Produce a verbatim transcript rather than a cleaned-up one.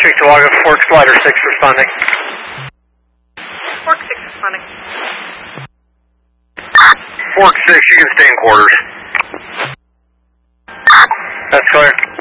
Check to log of Fork Slider six responding. Fork six responding. Fork six, you can stay in quarters. That's clear.